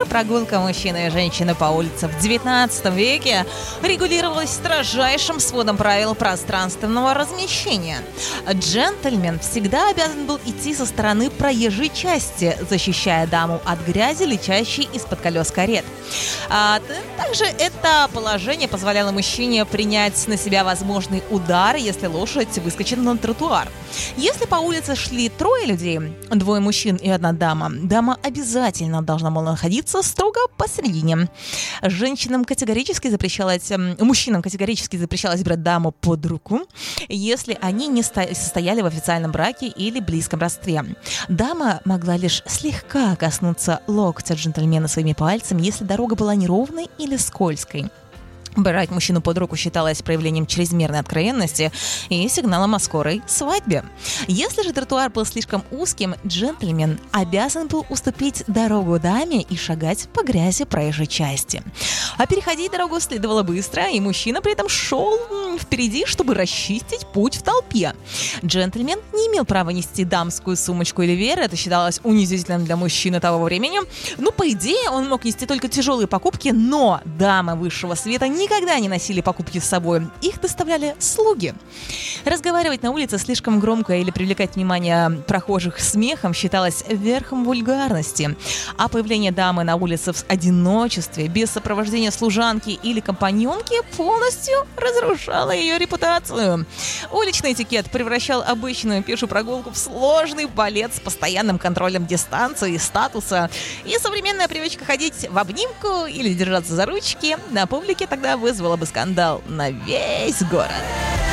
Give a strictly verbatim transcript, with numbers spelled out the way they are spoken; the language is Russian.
прогулка мужчины и женщины по улице в девятнадцатом веке регулировалась строжайшим сводом правил пространственного размещения. Джентльмен всегда обязан был идти со стороны проезжей части, защищая даму от грязи, летящей из-под колес карет. А также это положение позволяло мужчине принять на себя возможный удар, если лошадь выскочит на тротуар. Если по улице шли трое людей, двое мужчин и одна дама, дама обязательно должна была находиться строго посередине. Женщинам категорически запрещалось, мужчинам категорически запрещалось брать даму под руку, если они не состояли в официальном браке или близком родстве. Дама могла лишь слегка коснуться локтя джентльмена своими пальцами, если дорога была неровной или скользкой. Брать мужчину под руку считалось проявлением чрезмерной откровенности и сигналом о скорой свадьбе. Если же тротуар был слишком узким, джентльмен обязан был уступить дорогу даме и шагать по грязи проезжей части. А переходить дорогу следовало быстро, и мужчина при этом шел впереди, чтобы расчистить путь в толпе. Джентльмен не имел права нести дамскую сумочку или веер, это считалось унизительным для мужчины того времени. Ну, по идее, он мог нести только тяжелые покупки, но дамы высшего света не никогда не носили покупки с собой. Их доставляли слуги. Разговаривать на улице слишком громко или привлекать внимание прохожих смехом считалось верхом вульгарности. А появление дамы на улице в одиночестве, без сопровождения служанки или компаньонки, полностью разрушало ее репутацию. Уличный этикет превращал обычную пешую прогулку в сложный балет с постоянным контролем дистанции и статуса. И современная привычка ходить в обнимку или держаться за ручки на публике тогда вызвало бы скандал на весь город.